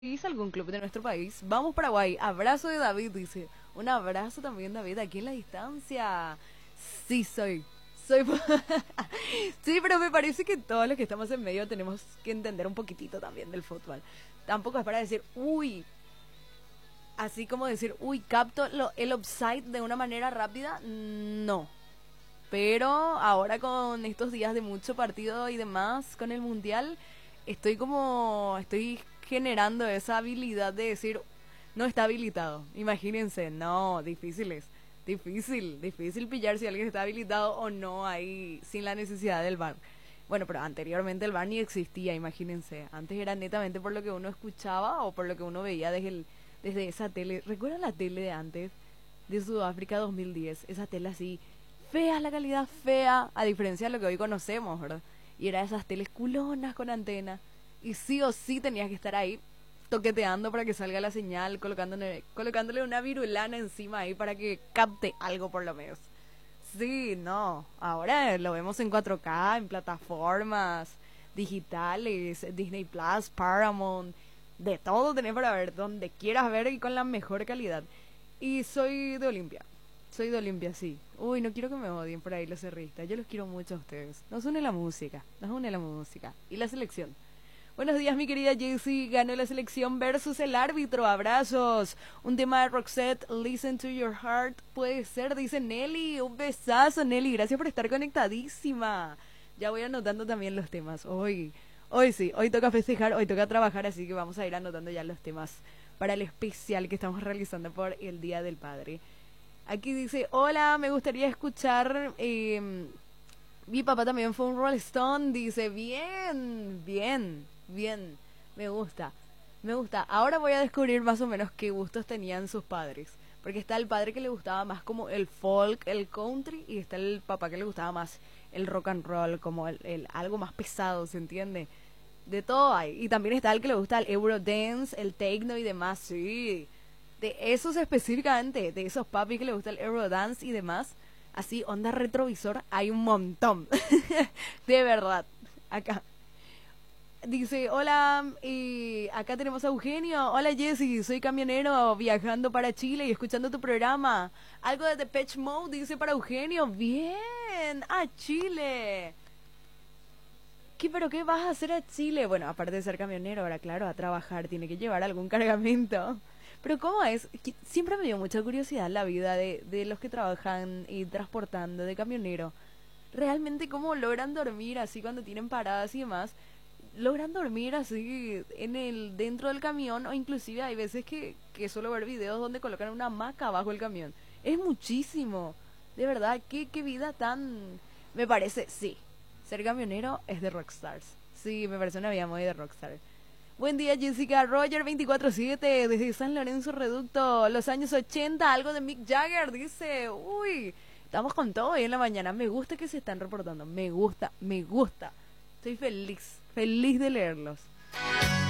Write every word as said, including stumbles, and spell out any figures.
¿Seguís algún club de nuestro país? Vamos Paraguay. Abrazo de David, dice. Un abrazo también, David, aquí en la distancia. Sí, soy. Soy. Sí, pero me parece que todos los que estamos en medio tenemos que entender un poquitito también del fútbol. Tampoco es para decir, uy, así como decir, uy, capto lo, el offside de una manera rápida. No. Pero ahora con estos días de mucho partido y demás, con el mundial, estoy como, estoy generando esa habilidad de decir, no está habilitado. Imagínense, no, difícil es. Difícil, difícil pillar si alguien está habilitado o no ahí sin la necesidad del V A R. Bueno, pero anteriormente el V A R ni existía, imagínense. Antes era netamente por lo que uno escuchaba o por lo que uno veía desde, el, desde esa tele. ¿Recuerdan la tele de antes? De Sudáfrica dos mil diez. Esa tele así, fea, la calidad fea, a diferencia de lo que hoy conocemos, ¿verdad? Y era esas teles culonas con antena. Y sí o sí tenías que estar ahí toqueteando para que salga la señal, colocándole, colocándole una virulana encima ahí para que capte algo por lo menos. Sí, no, ahora lo vemos en cuatro K, en plataformas digitales, Disney Plus, Paramount, de todo tenés para ver, donde quieras ver y con la mejor calidad. Y soy de Olimpia, soy de Olimpia, sí. Uy, no quiero que me odien por ahí los cerristas, yo los quiero mucho a ustedes. Nos une la música, nos une la música y la selección. Buenos días, mi querida Jessie. Ganó la selección versus el árbitro. Abrazos. Un tema de Roxette, Listen to Your Heart. Puede ser, dice Nelly. Un besazo, Nelly. Gracias por estar conectadísima. Ya voy anotando también los temas. Hoy, hoy sí, hoy toca festejar, hoy toca trabajar, así que vamos a ir anotando ya los temas para el especial que estamos realizando por el Día del Padre. Aquí dice, hola, me gustaría escuchar... Eh, mi papá también fue un Rolling Stone. Dice, bien, bien, bien. Me gusta, me gusta. Ahora voy a descubrir más o menos qué gustos tenían sus padres. Porque está el padre que le gustaba más como el folk, el country. Y está el papá que le gustaba más el rock and roll, como el, el algo más pesado, ¿se entiende? De todo hay. Y también está el que le gusta el Eurodance, el techno y demás. Sí, de esos específicamente, de esos papis que le gusta el Eurodance y demás. Así, onda retrovisor, hay un montón. De verdad. Acá. Dice, hola, y acá tenemos a Eugenio. Hola Jessy, soy camionero viajando para Chile y escuchando tu programa. Algo de Depeche Mode, dice para Eugenio. Bien, a Chile. ¿Qué, pero qué vas a hacer a Chile? Bueno, aparte de ser camionero, ahora claro, a trabajar, tiene que llevar algún cargamento. Pero ¿cómo es? Que siempre me dio mucha curiosidad la vida de, de los que trabajan y transportando de camionero. Realmente cómo logran dormir así cuando tienen paradas y demás. Logran dormir así en el dentro del camión o inclusive hay veces que, que suelo ver videos donde colocan una hamaca bajo el camión. Es muchísimo. De verdad, qué, qué vida tan... Me parece, sí. Ser camionero es de rockstars. Sí, me parece una vida muy de rockstar. Buen día, Jessica. Roger veinticuatro siete, desde San Lorenzo Reducto, los años ochenta, algo de Mick Jagger, dice. Uy, estamos con todo hoy en la mañana. Me gusta que se están reportando. Me gusta, me gusta. Estoy feliz, feliz de leerlos.